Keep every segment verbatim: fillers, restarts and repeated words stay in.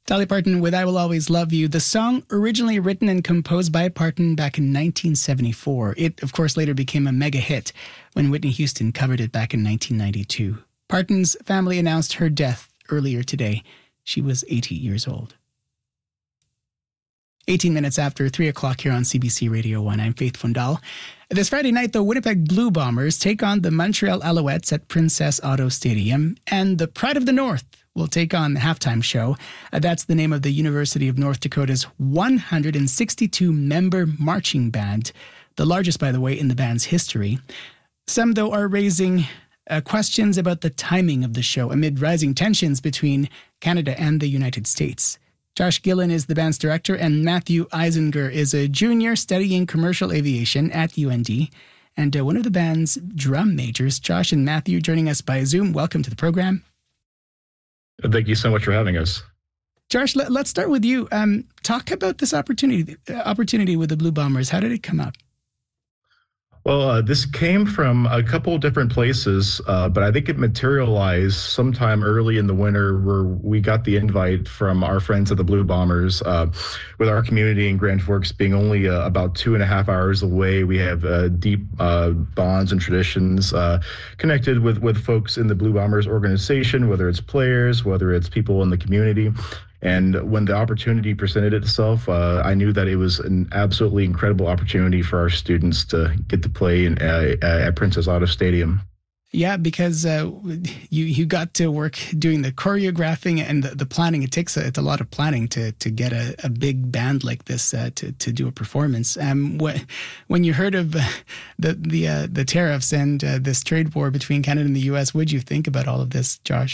Dolly Parton with I Will Always Love You, the song originally written and composed by Parton back in nineteen seventy-four. It, of course, later became a mega hit when Whitney Houston covered it back in nineteen ninety-two. Parton's family announced her death earlier today. She was eighty years old. eighteen minutes after three o'clock here on C B C Radio one, I'm Faith Fundal. This Friday night, the Winnipeg Blue Bombers take on the Montreal Alouettes at Princess Auto Stadium, and the Pride of the North will take on the halftime show. Uh, that's the name of the University of North Dakota's one hundred sixty-two member marching band, the largest, by the way, in the band's history. Some, though, are raising uh, questions about the timing of the show amid rising tensions between Canada and the United States. Josh Gillen is the band's director, and Matthew Eisinger is a junior studying commercial aviation at U N D and uh, one of the band's drum majors. Josh and Matthew joining us by Zoom. Welcome to the program. Thank you so much for having us. Josh, let, let's start with you. Um, talk about this opportunity, uh, opportunity with the Blue Bombers. How did it come up? Well, uh, this came from a couple of different places, uh, but I think it materialized sometime early in the winter where we got the invite from our friends at the Blue Bombers. Uh, with our community in Grand Forks being only uh, about two and a half hours away, we have uh, deep uh, bonds and traditions uh, connected with, with folks in the Blue Bombers organization, whether it's players, whether it's people in the community. And when the opportunity presented itself, uh, I knew that it was an absolutely incredible opportunity for our students to get to play in, uh, at Princess Auto Stadium. Yeah, because uh, you you got to work doing the choreographing and the, the planning. It takes a, it's a lot of planning to to get a, a big band like this uh, to to do a performance. Um, what, when you heard of uh, the the uh, the tariffs and uh, this trade war between Canada and the U S, what did you think about all of this, Josh?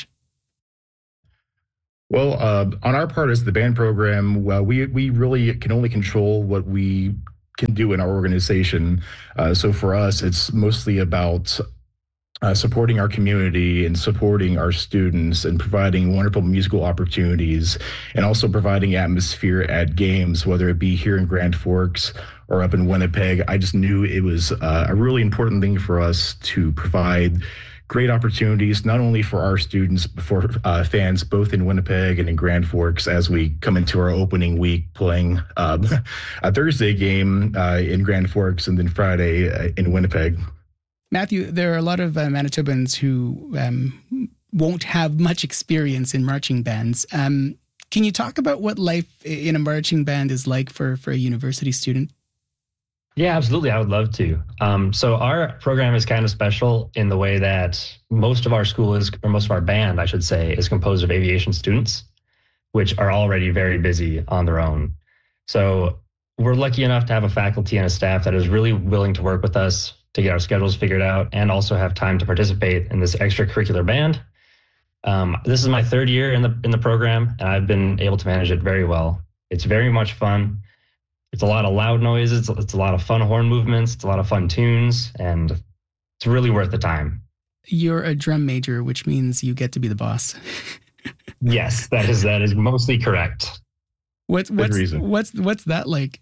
Well, uh, on our part as the band program, well, we we really can only control what we can do in our organization. Uh, so for us, it's mostly about uh, supporting our community and supporting our students and providing wonderful musical opportunities and also providing atmosphere at games, whether it be here in Grand Forks or up in Winnipeg. I just knew it was uh, a really important thing for us to provide great opportunities, not only for our students, but for uh, fans both in Winnipeg and in Grand Forks as we come into our opening week playing uh, a Thursday game uh, in Grand Forks and then Friday uh, in Winnipeg. Matthew, there are a lot of uh, Manitobans who um, won't have much experience in marching bands. Um, can you talk about what life in a marching band is like for, for a university student? Yeah, absolutely. I would love to. Um, so our program is kind of special in the way that most of our school is, or most of our band, I should say, is composed of aviation students, which are already very busy on their own. So we're lucky enough to have a faculty and a staff that is really willing to work with us to get our schedules figured out and also have time to participate in this extracurricular band. Um, this is my third year in the in the program, and I've been able to manage it very well. It's very much fun. It's a lot of loud noises. It's a lot of fun horn movements. It's a lot of fun tunes, and it's really worth the time. You're a drum major, which means you get to be the boss. Yes, that is that is mostly correct. What's what's what's what's that like?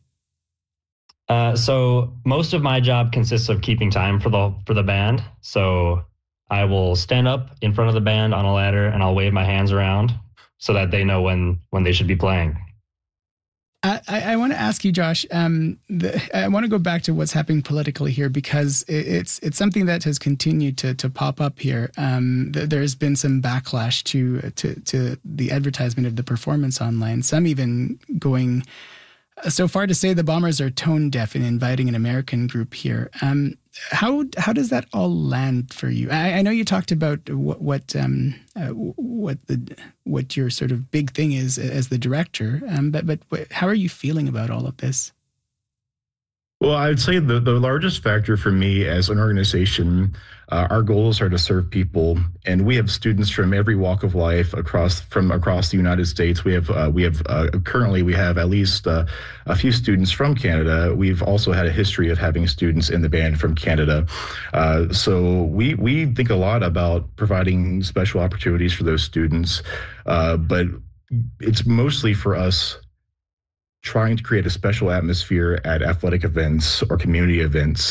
Uh, so most of my job consists of keeping time for the for the band. So I will stand up in front of the band on a ladder, and I'll wave my hands around so that they know when when they should be playing. I, I want to ask you, Josh, um, the, I want to go back to what's happening politically here because it, it's it's something that has continued to to pop up here. Um, th- there's been some backlash to, to to the advertisement of the performance online, some even going so far to say the Bombers are tone deaf in inviting an American group here. Um, how how does that all land for you? I, I know you talked about what what um, uh, what the what your sort of big thing is as the director, um, but but how are you feeling about all of this? Well, I'd say the, the largest factor for me as an organization, uh, our goals are to serve people, and we have students from every walk of life across from across the United States. We have uh, we have uh, currently we have at least uh, a few students from Canada. We've also had a history of having students in the band from Canada. Uh, so we we think a lot about providing special opportunities for those students, uh, but it's mostly for us trying to create a special atmosphere at athletic events or community events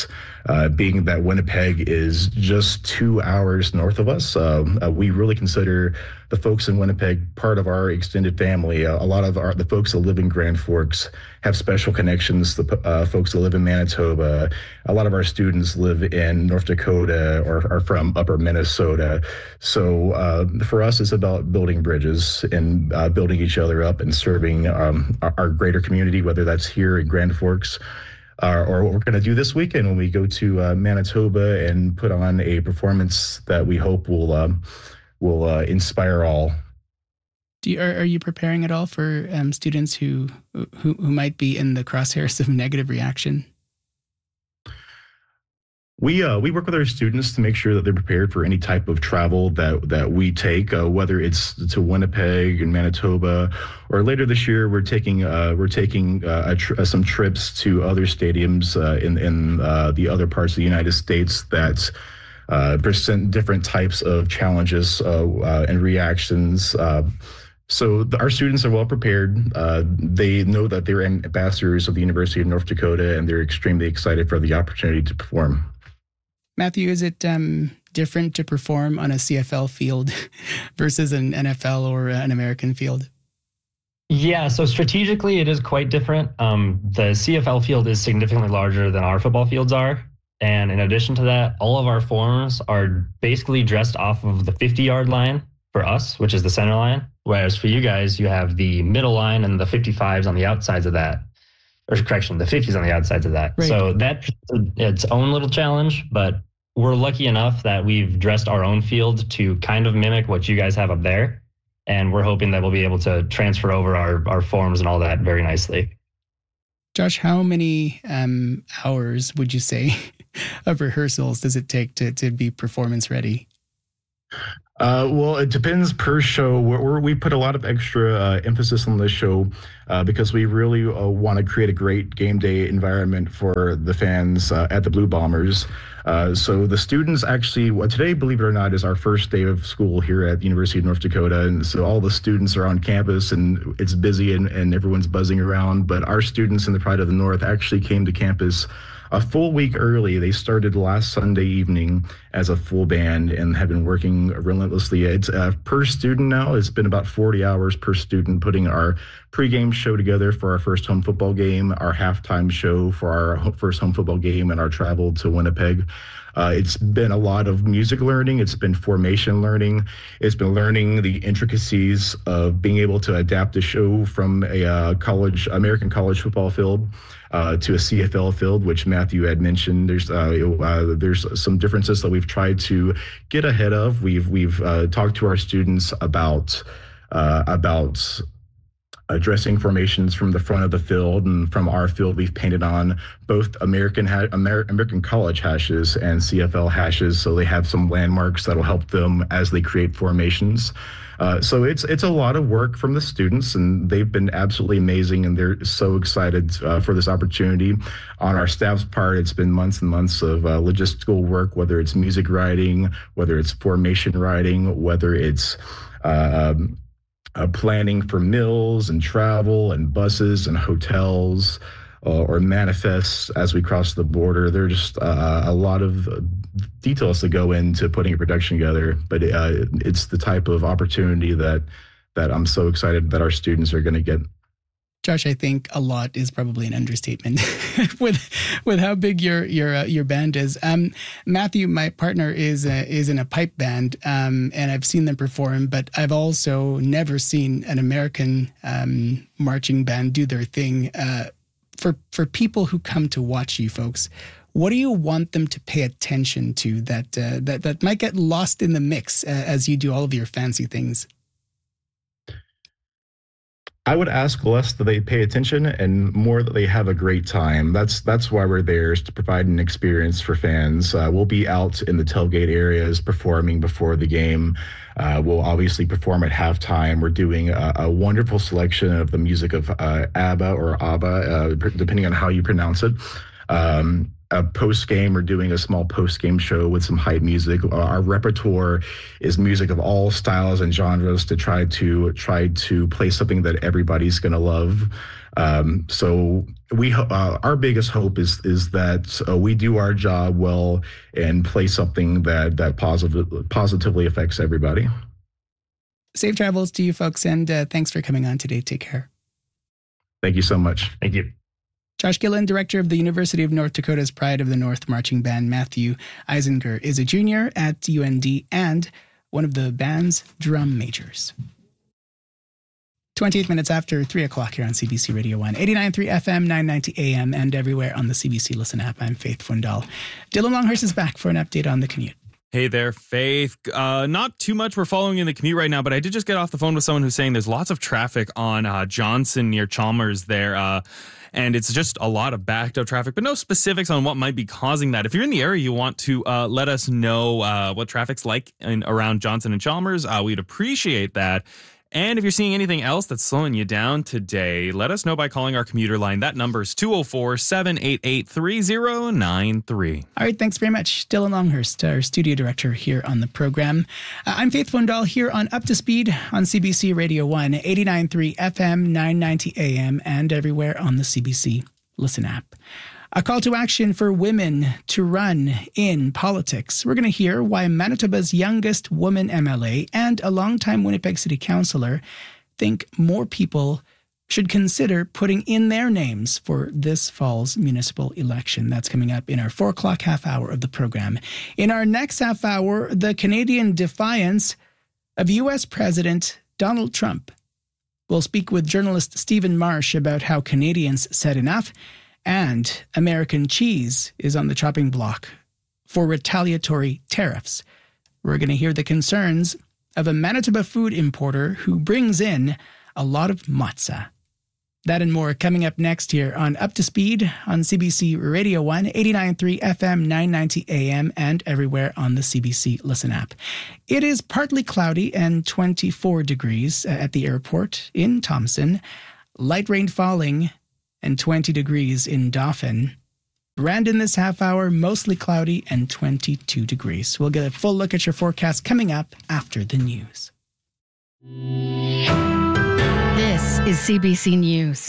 uh, being that Winnipeg is just two hours north of us. Uh, uh, we really consider the folks in Winnipeg part of our extended family. Uh, a lot of our, the folks that live in Grand Forks have special connections. The uh, folks that live in Manitoba, a lot of our students live in North Dakota or are from Upper Minnesota. So uh, for us, it's about building bridges and uh, building each other up and serving um, our, our greater community, whether that's here in Grand Forks Uh, or what we're going to do this weekend when we go to uh, Manitoba and put on a performance that we hope will um, will uh, inspire all. Do you, are, are you preparing at all for um, students who, who who might be in the crosshairs of negative reaction? We uh, we work with our students to make sure that they're prepared for any type of travel that that we take, uh, whether it's to Winnipeg and Manitoba, or later this year we're taking uh, we're taking uh, a tr- some trips to other stadiums uh, in in uh, the other parts of the United States that uh, present different types of challenges uh, uh, and reactions. Uh, So the, our students are well prepared. Uh, they know that they're ambassadors of the University of North Dakota, and they're extremely excited for the opportunity to perform. Matthew, is it um, different to perform on a C F L field versus an N F L or an American field? Yeah, so strategically it is quite different. Um, the C F L field is significantly larger than our football fields are. And in addition to that, all of our forms are basically dressed off of the fifty-yard line for us, which is the center line. Whereas for you guys, you have the middle line and the fifty-fives on the outsides of that. Or correction, the fifties on the outsides of that. Right. So that's its own little challenge, but we're lucky enough that we've dressed our own field to kind of mimic what you guys have up there. And we're hoping that we'll be able to transfer over our, our forms and all that very nicely. Josh, how many um, hours would you say of rehearsals does it take to, to be performance ready? Uh, well, it depends per show. We're, we're, we put a lot of extra uh, emphasis on this show uh, because we really uh, want to create a great game day environment for the fans uh, at the Blue Bombers. Uh, so the students actually, well, today, believe it or not, is our first day of school here at the University of North Dakota. And so all the students are on campus and it's busy and, and everyone's buzzing around. But our students in the Pride of the North actually came to campus a full week early. They started last Sunday evening as a full band and have been working relentlessly. It's uh, per student now. It's been about forty hours per student putting our pregame show together for our first home football game, our halftime show for our first home football game, and our travel to Winnipeg. Uh, it's been a lot of music learning. It's been formation learning. It's been learning the intricacies of being able to adapt a show from a uh, college, American college football field uh, to a C F L field, which Matthew had mentioned. There's uh, uh, there's some differences that we've tried to get ahead of. We've we've uh, talked to our students about uh, about. addressing formations from the front of the field, and from our field, we've painted on both American ha- Amer- American college hashes and C F L hashes, so they have some landmarks that'll help them as they create formations. Uh, so it's it's a lot of work from the students, and they've been absolutely amazing, and they're so excited uh, for this opportunity. On our staff's part, it's been months and months of uh, logistical work, whether it's music writing, whether it's formation writing, whether it's uh, um, Uh, planning for meals and travel and buses and hotels uh, or manifests as we cross the border. There are just uh, a lot of details that go into putting a production together, but uh, it's the type of opportunity that that I'm so excited that our students are going to get. Josh, I think a lot is probably an understatement with with how big your your uh, your band is. Um, Matthew, my partner, is uh, is in a pipe band, um, and I've seen them perform, but I've also never seen an American um, marching band do their thing. Uh, for for people who come to watch you folks, what do you want them to pay attention to that uh, that that might get lost in the mix uh, as you do all of your fancy things? I would ask less that they pay attention and more that they have a great time. That's that's why we're there, is to provide an experience for fans. Uh, we'll be out in the tailgate areas performing before the game. Uh, we'll obviously perform at halftime. We're doing a, a wonderful selection of the music of uh, ABBA or ABBA, uh, depending on how you pronounce it. Um, a post-game, we're doing a small post-game show with some hype music. Our repertoire is music of all styles and genres to try to try to play something that everybody's going to love. Um, so we uh, our biggest hope is is that uh, we do our job well and play something that that positive, positively affects everybody. Safe travels to you folks, and uh, thanks for coming on today. Take care. Thank you so much. Thank you. Josh Gillen, director of the University of North Dakota's Pride of the North marching band. Matthew Eisinger is a junior at U N D and one of the band's drum majors. twenty-eight minutes after three o'clock here on C B C Radio one, eighty-nine point three F M, nine ninety A M, and everywhere on the C B C Listen app. I'm Faith Fundal. Dylan Longhurst is back for an update on the commute. Hey there, Faith. Uh, not too much we're following in the commute right now, but I did just get off the phone with someone who's saying there's lots of traffic on uh, Johnson near Chalmers there, uh, and it's just a lot of backed up traffic, but no specifics on what might be causing that. If you're in the area, you want to uh, let us know uh, what traffic's like in, around Johnson and Chalmers, uh, we'd appreciate that. And if you're seeing anything else that's slowing you down today, let us know by calling our commuter line. That number is two oh four, seven eight eight, three oh nine three. All right, thanks very much. Dylan Longhurst, our studio director here on the program. Uh, I'm Faith Fundal here on Up to Speed on C B C Radio one, eighty-nine point three F M, nine ninety A M, and everywhere on the C B C Listen app. A call to action for women to run in politics. We're going to hear why Manitoba's youngest woman M L A and a longtime Winnipeg City Councillor think more people should consider putting in their names for this fall's municipal election. That's coming up in our four o'clock half hour of the program. In our next half hour, the Canadian defiance of U S President Donald Trump. We'll speak with journalist Stephen Marsh about how Canadians said enough. And American cheese is on the chopping block for retaliatory tariffs. We're going to hear the concerns of a Manitoba food importer who brings in a lot of matzah. That and more coming up next here on Up to Speed on C B C Radio one, eighty-nine point three F M, nine ninety A M, and everywhere on the C B C Listen app. It is partly cloudy and twenty-four degrees at the airport in Thompson. Light rain falling and twenty degrees in Dauphin. Brandon this half hour, mostly cloudy and twenty-two degrees. We'll get a full look at your forecast coming up after the news. This is C B C News.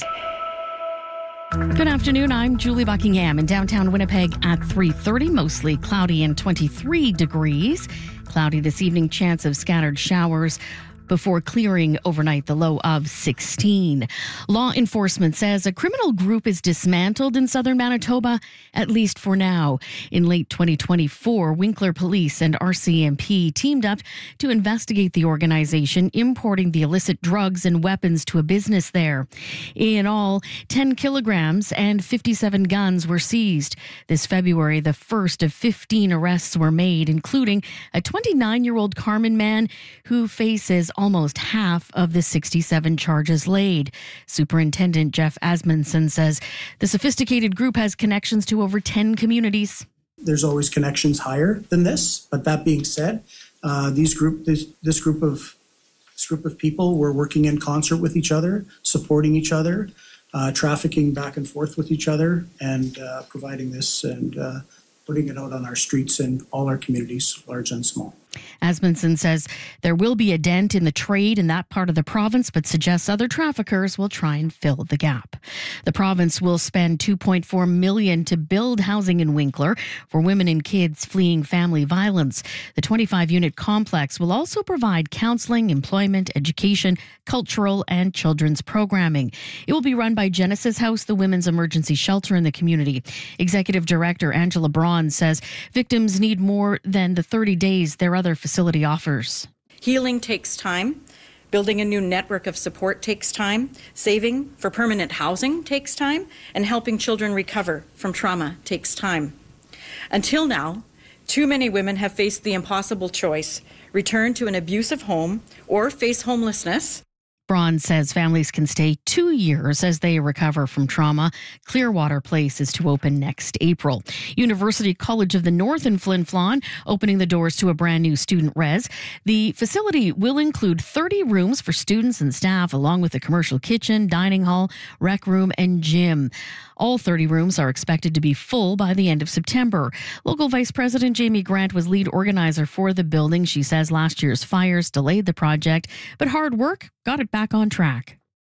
Good afternoon, I'm Julie Buckingham in downtown Winnipeg at three thirty, mostly cloudy and twenty-three degrees. Cloudy this evening, chance of scattered showers before clearing overnight, the low of sixteen. Law enforcement says a criminal group is dismantled in southern Manitoba, at least for now. In late twenty twenty-four, Winkler Police and R C M P teamed up to investigate the organization importing the illicit drugs and weapons to a business there. In all, ten kilograms and fifty-seven guns were seized. This February, the first of fifteen arrests were made, including a twenty-nine-year-old Carmen man who faces almost half of the sixty-seven charges laid. Superintendent Jeff Asmundson says the sophisticated group has connections to over ten communities. There's always connections higher than this, but that being said, uh, these group this, this group of this group of people were working in concert with each other, supporting each other, uh, trafficking back and forth with each other, and uh, providing this and uh, putting it out on our streets in all our communities, large and small. Asmundson says there will be a dent in the trade in that part of the province, but suggests other traffickers will try and fill the gap. The province will spend two point four million dollars to build housing in Winkler for women and kids fleeing family violence. The twenty-five unit complex will also provide counseling, employment, education, cultural, and children's programming. It will be run by Genesis House, the women's emergency shelter in the community. Executive Director Angela Braun says victims need more than the thirty days their other facility offers. Healing takes time. Building a new network of support takes time. Saving for permanent housing takes time. And helping children recover from trauma takes time. Until now, too many women have faced the impossible choice: return to an abusive home or face homelessness. Braun says families can stay two years as they recover from trauma. Clearwater Place is to open next April. University College of the North in Flin Flon opening the doors to a brand new student res. The facility will include thirty rooms for students and staff, along with a commercial kitchen, dining hall, rec room, and gym. All thirty rooms are expected to be full by the end of September. Local Vice President Jamie Grant was lead organizer for the building. She says last year's fires delayed the project, but hard work got it back on track.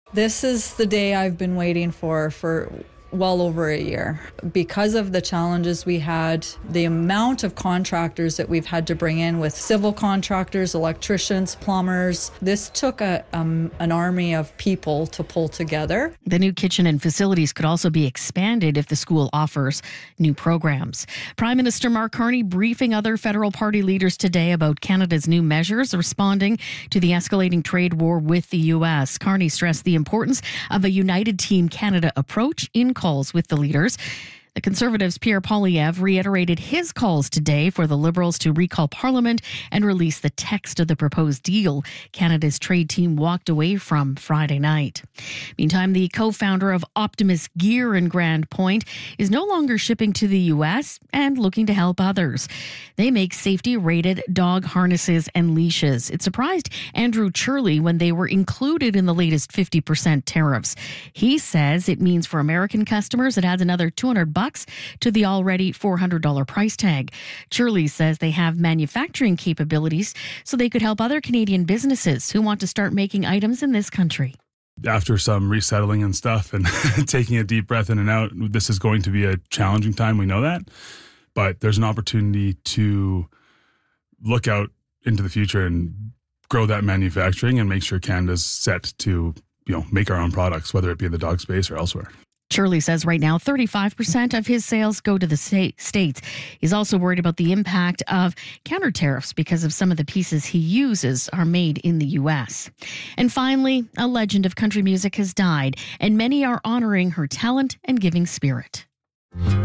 This is the day I've been waiting for for well over a year. Because of the challenges we had, the amount of contractors that we've had to bring in with civil contractors, electricians, plumbers, this took a um, an army of people to pull together. The new kitchen and facilities could also be expanded if the school offers new programs. Prime Minister Mark Carney briefing other federal party leaders today about Canada's new measures responding to the escalating trade war with the U S. Carney stressed the importance of a United Team Canada approach in calls with the leaders. The Conservatives' Pierre Poilievre reiterated his calls today for the Liberals to recall Parliament and release the text of the proposed deal Canada's trade team walked away from Friday night. Meantime, the co-founder of Optimus Gear in Grand Point is no longer shipping to the U S and looking to help others. They make safety-rated dog harnesses and leashes. It surprised Andrew Churley when they were included in the latest fifty percent tariffs. He says it means for American customers it adds another two hundred bucks to the already four hundred dollars price tag. Churley says they have manufacturing capabilities so they could help other Canadian businesses who want to start making items in this country. After some resettling and stuff and taking a deep breath in and out, this is going to be a challenging time. We know that. But there's an opportunity to look out into the future and grow that manufacturing and make sure Canada's set to, you know, make our own products, whether it be in the dog space or elsewhere. Churley says right now thirty-five percent of his sales go to the States. He's also worried about the impact of counter tariffs because of some of the pieces he uses are made in the U S. And finally, a legend of country music has died, and many are honoring her talent and giving spirit.